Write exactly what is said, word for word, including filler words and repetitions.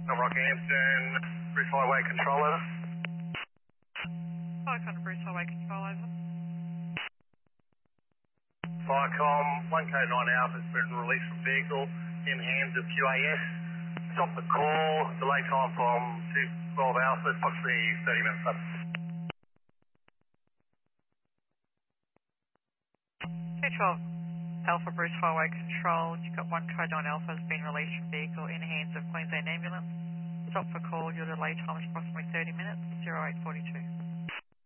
Rockhampton, Bruce Highway Controller. Vicon Bruce Highway Control, over. Vicom, one K nine Alpha has been released from vehicle in hands of Q A S. Stop the call, delay time from two twelve Alpha, approximately thirty minutes up. two twelve Alpha Bruce Highway Control, you've got one K nine Alpha has been released from vehicle in hands of Queensland Ambulance. Stop for call, your delay time is approximately thirty minutes, zero eight forty-two.